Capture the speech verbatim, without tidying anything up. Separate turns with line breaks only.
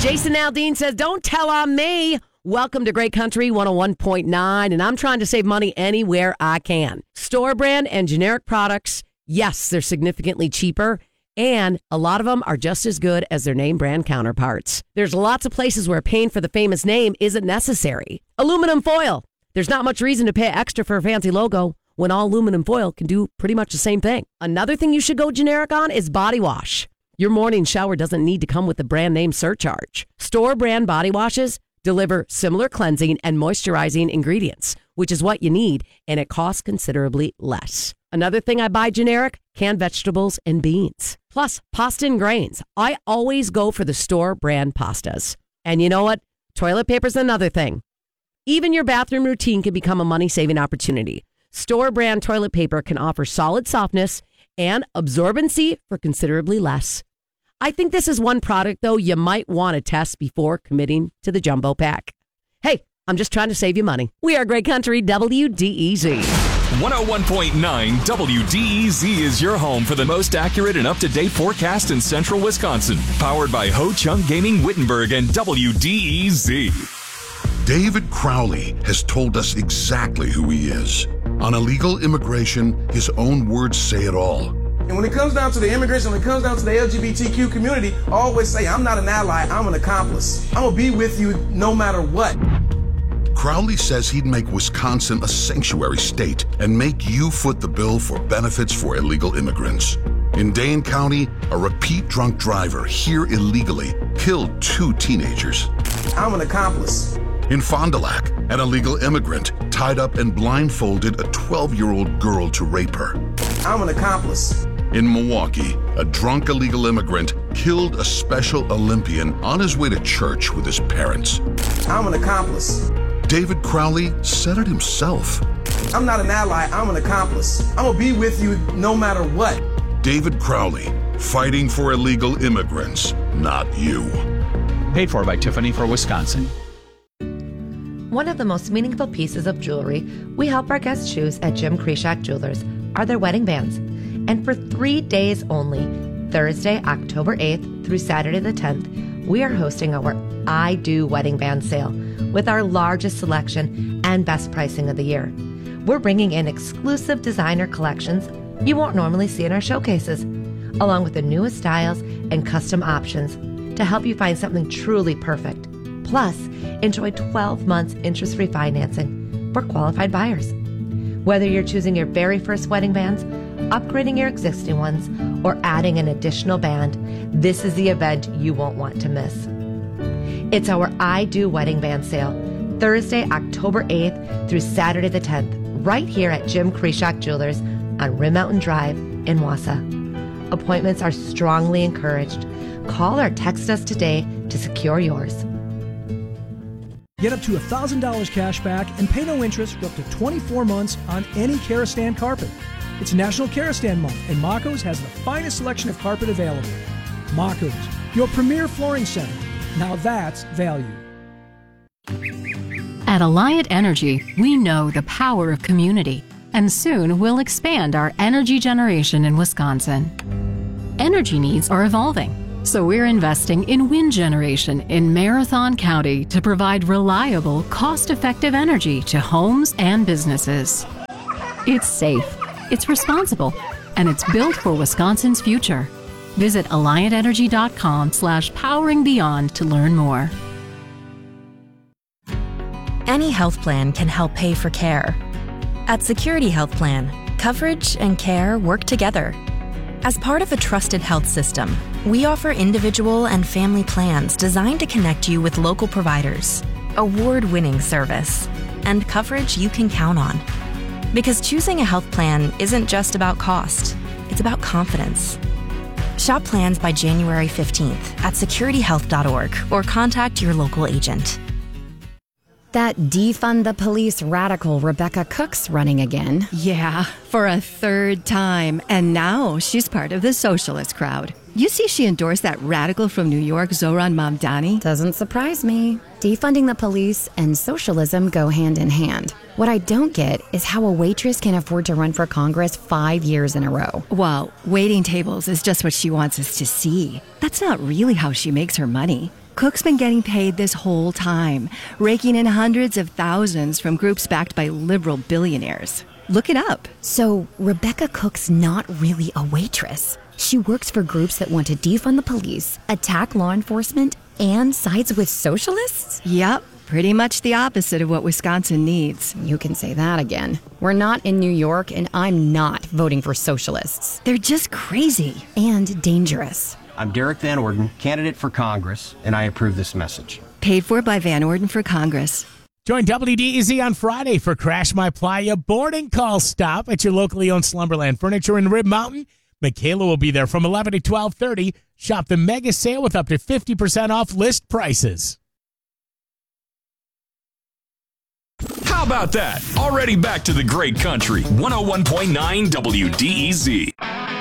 Jason Aldean says, don't tell on me. Welcome to Great Country one oh one point nine, and I'm trying to save money anywhere I can. Store brand and generic products, yes, they're significantly cheaper, and a lot of them are just as good as their name brand counterparts. There's lots of places where paying for the famous name isn't necessary. Aluminum foil. There's not much reason to pay extra for a fancy logo when all aluminum foil can do pretty much the same thing. Another thing you should go generic on is body wash. Your morning shower doesn't need to come with a brand name surcharge. Store brand body washes deliver similar cleansing and moisturizing ingredients, which is what you need, and it costs considerably less. Another thing I buy generic, canned vegetables and beans. Plus, pasta and grains. I always go for the store brand pastas. And you know what? Toilet paper's another thing. Even your bathroom routine can become a money-saving opportunity. Store brand toilet paper can offer solid softness and absorbency for considerably less. I think this is one product, though, you might want to test before committing to the jumbo pack. Hey, I'm just trying to save you money. We are Great Country W D E Z.
one oh one point nine W D E Z is your home for the most accurate and up-to-date forecast in central Wisconsin. Powered by Ho Chung Gaming Wittenberg and W D E Z.
David Crowley has told us exactly who he is. On illegal immigration, his own words say it all.
And when it comes down to the immigration, when it comes down to the L G B T Q community, I always say, I'm not an ally, I'm an accomplice. I'm gonna be with you no matter what.
Crowley says he'd make Wisconsin a sanctuary state and make you foot the bill for benefits for illegal immigrants. In Dane County, a repeat drunk driver here illegally killed two teenagers.
I'm an accomplice.
In Fond du Lac, an illegal immigrant tied up and blindfolded a twelve-year-old girl to rape her.
I'm an accomplice.
In Milwaukee, a drunk illegal immigrant killed a Special Olympian on his way to church with his parents.
I'm an accomplice.
David Crowley said it himself.
I'm not an ally, I'm an accomplice. I'm gonna be with you no matter what.
David Crowley, fighting for illegal immigrants, not you.
Paid for by Tiffany for Wisconsin.
One of the most meaningful pieces of jewelry we help our guests choose at Jim Krishak Jewelers are their wedding bands. And for three days only, Thursday, October eighth through Saturday the tenth, we are hosting our I Do Wedding Band sale with our largest selection and best pricing of the year. We're bringing in exclusive designer collections you won't normally see in our showcases, along with the newest styles and custom options to help you find something truly perfect. Plus, enjoy twelve months interest-free financing for qualified buyers. Whether you're choosing your very first wedding bands, upgrading your existing ones, or adding an additional band, this is the event you won't want to miss. It's our I Do Wedding Band sale, Thursday, October eighth through Saturday the tenth, right here at Jim Krishak Jewelers on Rim Mountain Drive in Wausau. Appointments are strongly encouraged. Call or text us today to secure yours.
Get up to one thousand dollars cash back and pay no interest for up to twenty-four months on any Karastan carpet. It's National Karastan Month, and Mako's has the finest selection of carpet available. Mako's, your premier flooring center. Now that's value.
At Alliant Energy, we know the power of community, and soon we'll expand our energy generation in Wisconsin. Energy needs are evolving. So we're investing in wind generation in Marathon County to provide reliable, cost-effective energy to homes and businesses. It's safe, it's responsible, and it's built for Wisconsin's future. Visit alliantenergy.com slash powering beyond to learn more.
Any health plan can help pay for care. At Security Health Plan, coverage and care work together. As part of a trusted health system, we offer individual and family plans designed to connect you with local providers, award-winning service, and coverage you can count on. Because choosing a health plan isn't just about cost, it's about confidence. Shop plans by January fifteenth at security health dot org or contact your local agent.
That defund the police radical Rebecca Cook's running again.
Yeah, for a third time. And now she's part of the socialist crowd. You see she endorsed that radical from New York, Zohran Mamdani?
Doesn't surprise me. Defunding the police and socialism go hand in hand. What I don't get is how a waitress can afford to run for Congress five years in a row.
Well, waiting tables is just what she wants us to see. That's not really how she makes her money. Cook's been getting paid this whole time, raking in hundreds of thousands from groups backed by liberal billionaires. Look it up.
So, Rebecca Cook's not really a waitress. She works for groups that want to defund the police, attack law enforcement, and sides with socialists?
Yep, pretty much the opposite of what Wisconsin needs.
You can say that again. We're not in New York, and I'm not voting for socialists.
They're just crazy.
And dangerous.
I'm Derek Van Orden, candidate for Congress, and I approve this message.
Paid for by Van Orden for Congress.
Join W D E Z on Friday for Crash My Playa boarding call stop at your locally owned Slumberland Furniture in Rib Mountain. Michaela will be there from eleven to twelve thirty. Shop the mega sale with up to fifty percent off list prices.
How about that? Already back to the great country. one oh one point nine W D E Z.